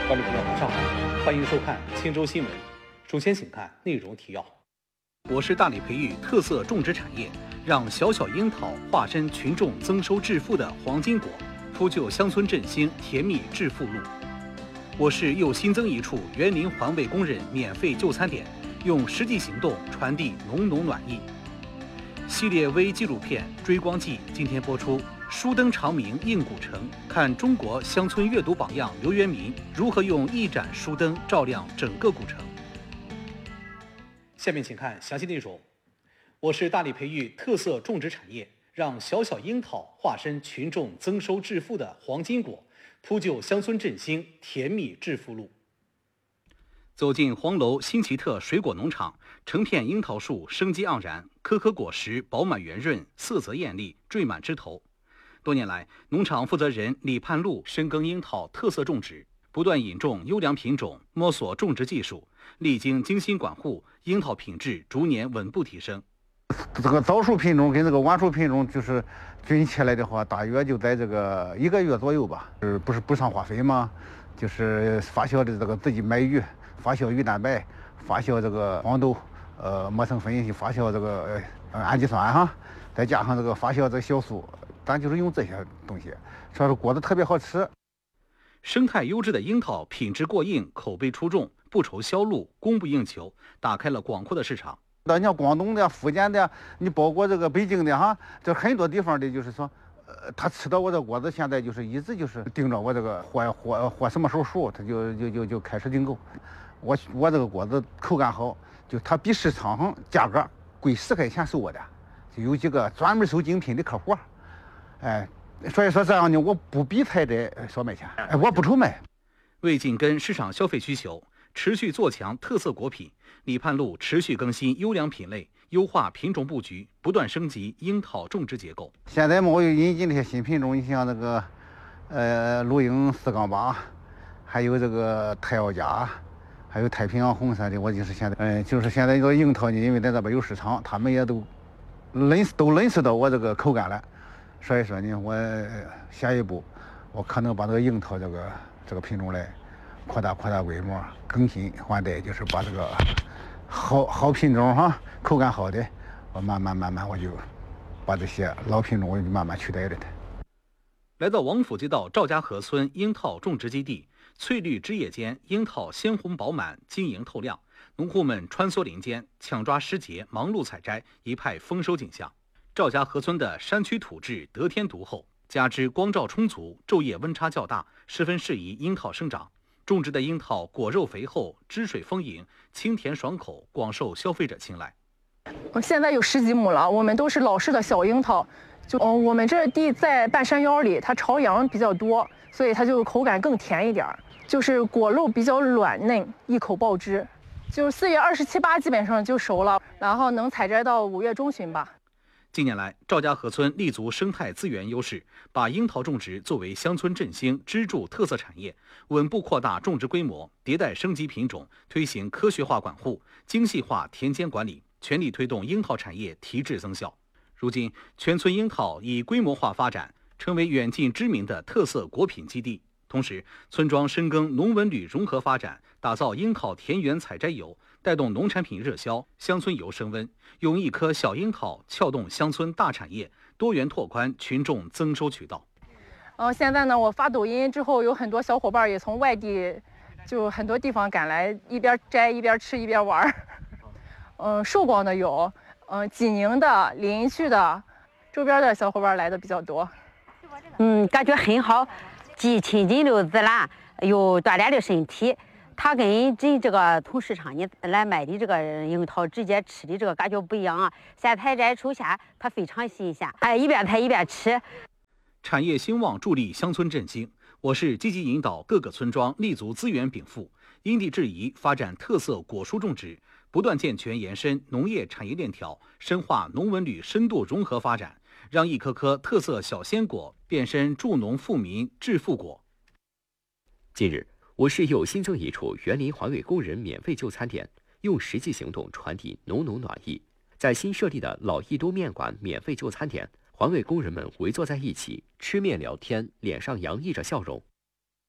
观众朋友，晚上好，欢迎收看青州新闻。首先，请看内容提要。我市大力培育特色种植产业，让小小樱桃化身群众增收致富的黄金果，铺就乡村振兴甜蜜致富路。我市又新增一处园林环卫工人免费就餐点，用实际行动传递浓浓暖意。系列微纪录片《追光记》今天播出。书登长明映古城，看中国乡村阅读榜样刘元民如何用一盏书灯照亮整个古城。下面请看详细内容。我市大力培育特色种植产业，让小小樱桃化身群众增收致富的黄金果，铺就乡村振兴甜蜜致富路。走进黄楼新奇特水果农场，成片樱桃树生机盎然，颗颗果实饱满圆润，色泽艳丽，缀满枝头。多年来，农场负责人李盼禄深耕樱桃特色种植，不断引种优良品种，摸索种植技术，历经精心管护，樱桃品质逐年稳步提升。 这个早熟品种跟这个晚熟品种就是均起来的话，大约就在这个1个月左右吧。不上化肥吗？就是发酵的这个自己麦玉，发酵鱼蛋白，发酵这个黄豆，磨成粉去发酵这个氨基酸哈，再加上这个发酵这个酵素。咱就是用这些东西，主要是果子特别好吃。 生态优质的樱桃品质过硬，口碑出众，不愁销路，供不应求，打开了广阔的市场。 你像广东的、福建的，你包括这个北京的哈，这很多地方的，就是说，他吃到我这果子，现在就是一直就是盯着我这个货什么时候熟，他就开始订购。我这个果子口感好，就它比市场上价格贵10块钱收我的，就有几个专门收精品的客户。所以说这样呢，我不比才得少卖钱，我不愁卖。 为紧跟市场消费需求，持续做强特色果品，李盼禄持续更新优良品类，优化品种布局，不断升级樱桃种植结构。 现在我又引进这些新品种，你像那个鹿英4-8，还有这个太奥佳，还有太平洋红杉的。我就是现在就是现在这个樱桃呢，因为在这边有市场，他们也都认识到我这个口感了。所以说呢，我下一步我可能把这个樱桃这个品种来扩大规模，更新换代，就是把这个好品种哈，口感好的，我慢慢我就把这些老品种我就慢慢取代了它。 来到王府街道赵家河村樱桃种植基地，翠绿枝叶间，樱桃鲜红饱满，晶莹透亮，农户们穿梭林间，抢抓时节，忙碌采摘，一派丰收景象。赵家河村的山区土质得天独厚，加之光照充足，昼夜温差较大，十分适宜樱桃生长。种植的樱桃果肉肥厚，汁水丰盈，清甜爽口，广受消费者青睐。 现在有10几亩了，我们都是老式的小樱桃。我们这地在半山腰里，它朝阳比较多，所以它就口感更甜一点，就是果肉比较软嫩，一口爆汁。就是4月27、28基本上就熟了，然后能采摘到5月中旬吧。 近年来，赵家河村立足生态资源优势，把樱桃种植作为乡村振兴支柱特色产业，稳步扩大种植规模，迭代升级品种，推行科学化管护、精细化田间管理，全力推动樱桃产业提质增效。如今，全村樱桃已规模化发展，成为远近知名的特色果品基地。同时，村庄深耕农文旅融合发展，打造樱桃田园采摘游，带动农产品热销，乡村游升温，用一颗小樱桃撬动乡村大产业，多元拓宽群众增收渠道。 现在呢，我发抖音之后，有很多小伙伴也从外地，就很多地方赶来，一边摘一边吃一边玩。寿光的有，济宁的、临沭的，周边的小伙伴来的比较多。 感觉很好，既亲近了自然，又锻炼了身体。它跟这个从市场你来买的这个樱桃直接吃的这个感觉不一样啊！现采摘出现，它非常新鲜，一边采一边吃。 产业兴旺助力乡村振兴，我市积极引导各个村庄立足资源禀赋，因地制宜发展特色果蔬种植，不断健全延伸农业产业链条，深化农文旅深度融合发展，让一颗颗特色小鲜果变身助农富民致富果。 近日，我市又新增一处园林环卫工人免费就餐点，用实际行动传递浓浓暖意。在新设立的老一都面馆免费就餐点，环卫工人们围坐在一起吃面聊天，脸上洋溢着笑容。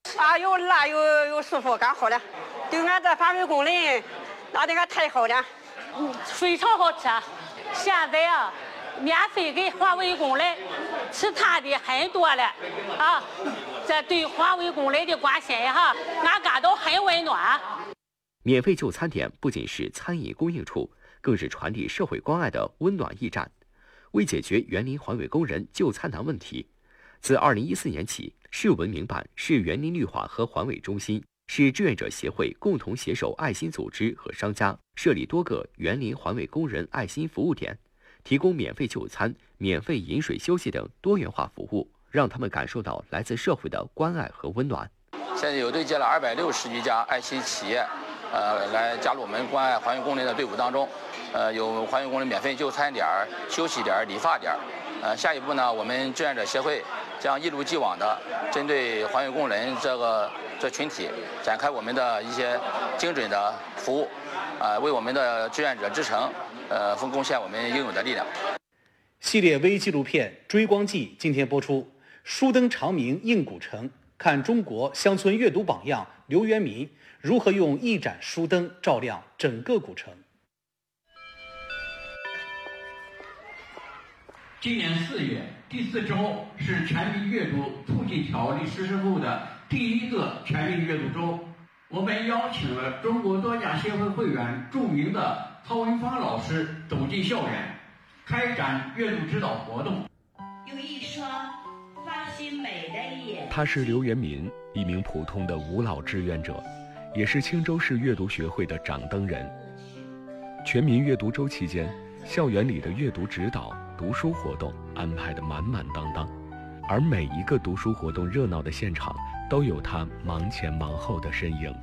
啊，有叔叔干好了，对俺这环卫工人那得俺太好了， 非常好吃。现在啊，免费给环卫工人吃他的很多了啊，这对环卫工人的关心哈，俺感到很温暖。 免费就餐点不仅是餐饮供应处，更是传递社会关爱的温暖驿站。为解决园林环卫工人就餐难问题，自2014年起，市文明办、市园林绿化和环卫中心、市志愿者协会共同携手爱心组织和商家，设立多个园林环卫工人爱心服务点，提供免费就餐、免费饮水休息等多元化服务，让他们感受到来自社会的关爱和温暖。 现在有对接了260余家爱心企业，来加入我们关爱环卫工人的队伍当中。有环卫工人免费就餐点、休息点、理发点。下一步呢，我们志愿者协会将一如既往的针对环卫工人这群体展开我们的一些精准的服务，为我们的志愿者之城贡献我们应有的力量。 系列微纪录片《追光记》今天播出，书登长明映古城，看中国乡村阅读榜样刘元民如何用一盏书灯照亮整个古城。 今年4月第4周是全民阅读促进条例实施后的第1个全民阅读周。我们邀请了中国作家协会会员、著名的曹文芳老师走进校园，开展阅读指导活动。 有一双发心美的眼。 他是刘元民，一名普通的无老志愿者，也是青州市阅读学会的掌灯人。全民阅读周期间，校园里的阅读指导、读书活动安排得满满当当，而每一个读书活动热闹的现场都有他忙前忙后的身影。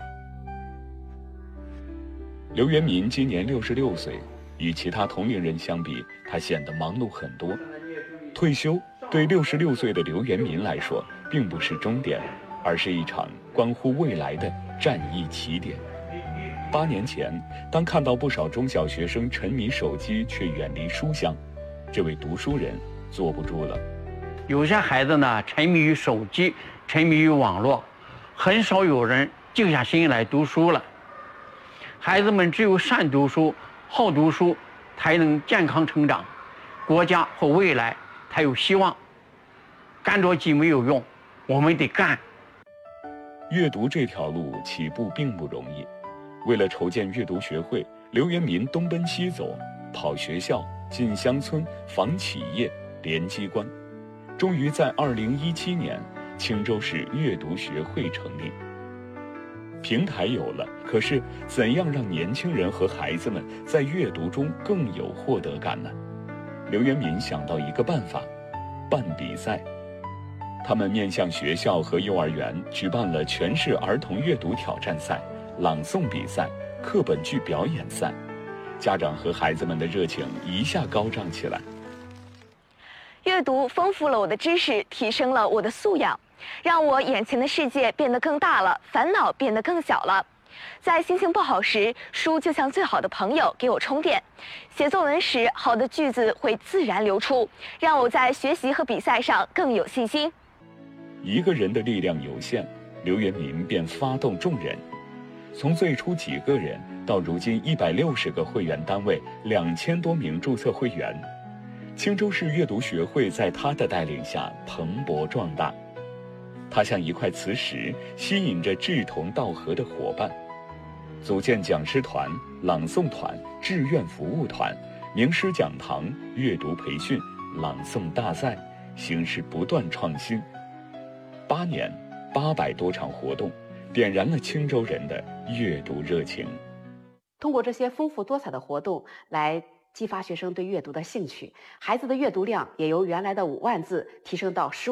刘元民今年66岁，与其他同龄人相比，他显得忙碌很多。退休对66岁的刘元民来说，并不是终点，而是一场关乎未来的战役起点。8年前，当看到不少中小学生沉迷手机却远离书香，这位读书人坐不住了。 有些孩子呢，沉迷于手机，沉迷于网络，很少有人静下心来读书了。孩子们只有善读书、好读书，才能健康成长，国家和未来才有希望。干着急没有用，我们得干。 阅读这条路起步并不容易，为了筹建阅读学会，刘元民东奔西走，跑学校、进乡村、访企业、联机关，终于在2017年，青州市阅读学会成立。平台有了，可是怎样让年轻人和孩子们在阅读中更有获得感呢？刘元民想到一个办法，办比赛。他们面向学校和幼儿园举办了全市儿童阅读挑战赛、朗诵比赛、课本剧表演赛，家长和孩子们的热情一下高涨起来。 阅读丰富了我的知识，提升了我的素养，让我眼前的世界变得更大了，烦恼变得更小了。在心情不好时，书就像最好的朋友，给我充电。写作文时，好的句子会自然流出，让我在学习和比赛上更有信心。 一个人的力量有限，刘元民便发动众人，从最初几个人到如今160个会员单位，2000多名注册会员，青州市阅读学会在他的带领下蓬勃壮大。他像一块磁石，吸引着志同道合的伙伴，组建讲师团、朗诵团、志愿服务团、名师讲堂、阅读培训、朗诵大赛，形式不断创新。8年，800多场活动，点燃了青州人的阅读热情。 通过这些丰富多彩的活动来激发学生对阅读的兴趣，孩子的阅读量也由原来的5万字提升到15